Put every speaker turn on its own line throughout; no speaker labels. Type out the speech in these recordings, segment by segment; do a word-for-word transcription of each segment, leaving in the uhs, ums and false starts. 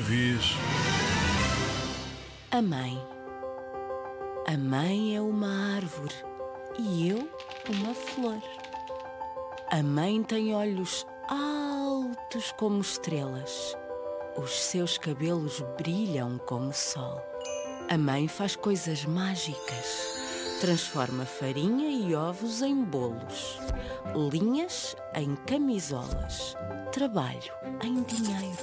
vis.
A mãe. A mãe é uma árvore e eu uma flor. A mãe tem olhos altos como estrelas. Os seus cabelos brilham como o sol. A mãe faz coisas mágicas. Transforma farinha e ovos em bolos, linhas em camisolas, trabalho em dinheiro.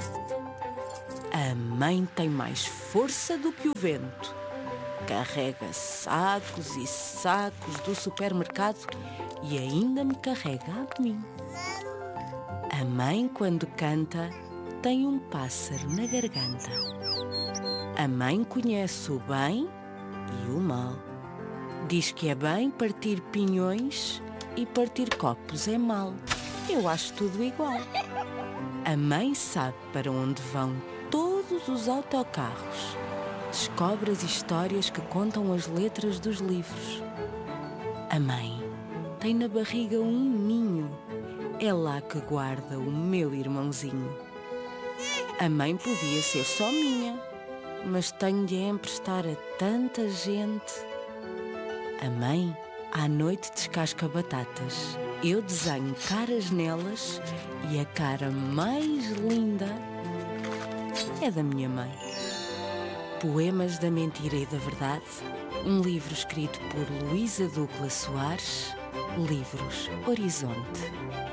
A mãe tem mais força do que o vento. Carrega sacos e sacos do supermercado e ainda me carrega a mim. A mãe, quando canta, tem um pássaro na garganta. A mãe conhece o bem e o mal. Diz que é bem partir pinhões e partir copos é mal. Eu acho tudo igual. A mãe sabe para onde vão todos os autocarros. Descobre as histórias que contam as letras dos livros. A mãe tem na barriga um ninho. É lá que guarda o meu irmãozinho. A mãe podia ser só minha, mas tenho de a emprestar a tanta gente. A mãe, à noite, descasca batatas. Eu desenho caras nelas e a cara mais linda é da minha mãe. Poemas da Mentira e da Verdade, um livro escrito por Luísa Douglas Soares, Livros Horizonte.